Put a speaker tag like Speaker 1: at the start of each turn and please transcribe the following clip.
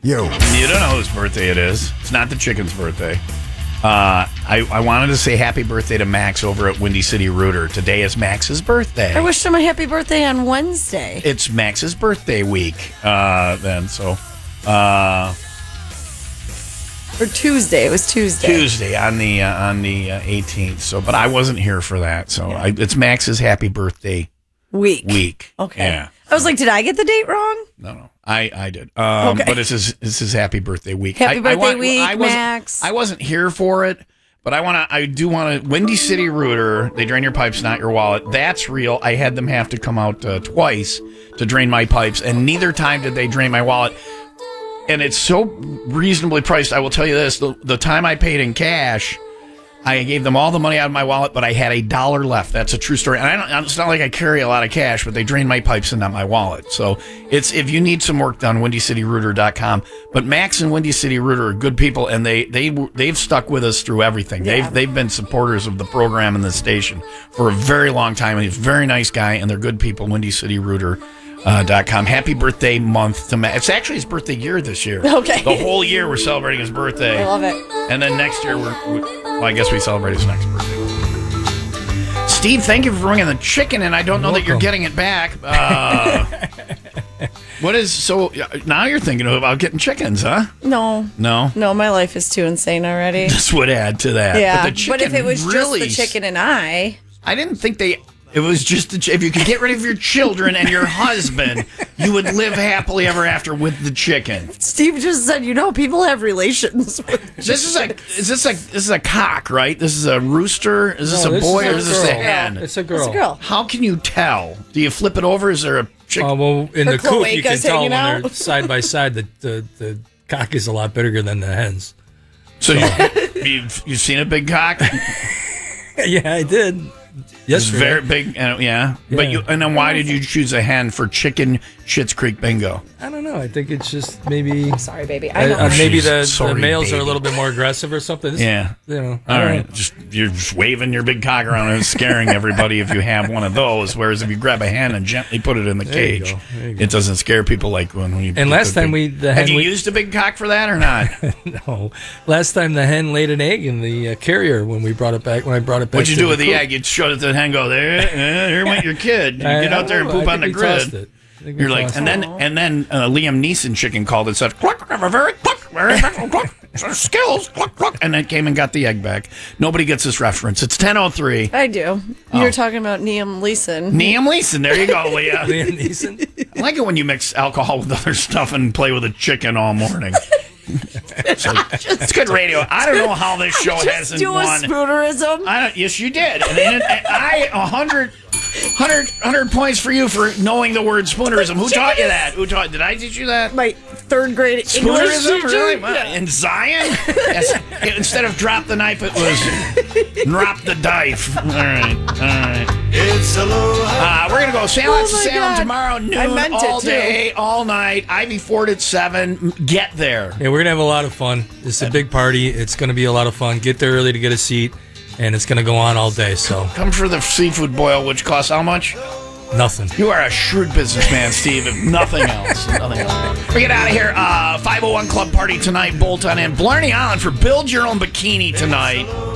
Speaker 1: You
Speaker 2: don't know whose birthday it is. It's not the chicken's birthday. I wanted to say happy birthday to Max over at Windy City Rooter. Today is Max's birthday.
Speaker 3: I wished him a happy birthday on Wednesday.
Speaker 2: It's Max's birthday week.
Speaker 3: Or Tuesday. It was Tuesday.
Speaker 2: Tuesday on the 18th. So, but I wasn't here for that. So it's Max's happy birthday week.
Speaker 3: Okay.
Speaker 2: Yeah.
Speaker 3: I was like, did I get the date wrong?
Speaker 2: No. I did.
Speaker 3: Okay.
Speaker 2: But it's his happy birthday week.
Speaker 3: Happy birthday week, Max.
Speaker 2: I wasn't here for it, but I do want to. Windy City Rooter, they drain your pipes, not your wallet. That's real. I had them have to come out twice to drain my pipes, and neither time did they drain my wallet. And it's so reasonably priced. I will tell you this: the time I paid in cash, I gave them all the money out of my wallet, but I had $1 left. That's a true story. And it's not like I carry a lot of cash, but they drain my pipes and not my wallet. So it's if you need some work done, WindyCityRooter.com. But Max and Windy City Rooter are good people, and they've stuck with us through everything.
Speaker 3: Yeah.
Speaker 2: They've been supporters of the program and the station for a very long time. And he's a very nice guy, and they're good people. WindyCityRooter.com. Happy birthday month to Max. It's actually his birthday year this year.
Speaker 3: Okay.
Speaker 2: The whole year we're celebrating his birthday.
Speaker 3: I love it.
Speaker 2: And then next year well, I guess we celebrate his next birthday. Steve, thank you for bringing the chicken, and I don't know that you're getting it back. So now you're thinking about getting chickens, huh?
Speaker 3: No, my life is too insane already.
Speaker 2: This would add to that.
Speaker 3: Yeah,
Speaker 2: but
Speaker 3: if it was just the chicken and I
Speaker 2: didn't think it was just if you could get rid of your children and your husband, you would live happily ever after with the chicken.
Speaker 3: Steve just said, people have relations with
Speaker 2: This is a cock, right? This is a rooster. Is this a boy or is this a hen?
Speaker 4: It's a girl.
Speaker 3: It's a girl.
Speaker 2: How can you tell? Do you flip it over? Is there a chicken?
Speaker 4: Well, in the coop you can
Speaker 3: cloacas
Speaker 4: tell
Speaker 3: hanging
Speaker 4: when
Speaker 3: out.
Speaker 4: they're side by side that the cock is a lot bigger than the hens.
Speaker 2: So you've seen a big cock?
Speaker 4: Yeah, I did.
Speaker 2: It's very big, yeah. But then why did you choose a hen for Chicken Schitt's Creek Bingo?
Speaker 4: I don't know. I think it's just maybe.
Speaker 3: I'm sorry, baby. I know.
Speaker 4: Maybe
Speaker 2: Sorry,
Speaker 4: the males
Speaker 2: baby.
Speaker 4: are a little bit more aggressive or something.
Speaker 2: Yeah.
Speaker 4: All
Speaker 2: right. You're just waving your big cock around and scaring everybody if you have one of those. Whereas if you grab a hen and gently put it in the
Speaker 4: There you
Speaker 2: cage,
Speaker 4: go. There you go.
Speaker 2: it doesn't scare people like when you.
Speaker 4: And last time
Speaker 2: have you used a big cock for that or not?
Speaker 4: No. Last time the hen laid an egg in the carrier when I brought it back.
Speaker 2: What'd you do with the egg? You showed it to the hen. Go there. Here went your kid. You get out there and poop on the grid. You're like, and then Liam Neeson chicken called and said, "Cluck, very skills, cluck, cluck," and then came and got the egg back. Nobody gets this reference. It's 10:03.
Speaker 3: I do. You're talking about Liam Neeson.
Speaker 2: Liam Neeson. There you go, Leah.
Speaker 4: Liam Neeson.
Speaker 2: I like it when you mix alcohol with other stuff and play with a chicken all morning. It's good radio. I don't know how this show hasn't
Speaker 3: do a
Speaker 2: won.
Speaker 3: spoonerism.
Speaker 2: Yes, you did. And I 100 points for you for knowing the word spoonerism. Who taught you that? Did I teach you that?
Speaker 3: My third grade English
Speaker 2: Spoonerism,
Speaker 3: teacher.
Speaker 2: really? In Zion? Yes. Instead of drop the knife, it was drop the dive. All right.
Speaker 1: It's aloha.
Speaker 2: We're going to go Salem to
Speaker 3: my
Speaker 2: Salem
Speaker 3: God.
Speaker 2: tomorrow
Speaker 3: I
Speaker 2: noon,
Speaker 3: meant
Speaker 2: all
Speaker 3: it, too.
Speaker 2: day, all night. Ivy Ford at 7. Get there.
Speaker 4: Yeah, we're going to have a lot of fun. It's a big party. It's going to be a lot of fun. Get there early to get a seat, and it's going to go on all day. So
Speaker 2: Come for the seafood boil, which costs how much?
Speaker 4: nothing.
Speaker 2: You are a shrewd businessman, Steve, if nothing else. We get out of here. 501 Club Party tonight, Bolt on in. Blarney Island for Build Your Own Bikini tonight.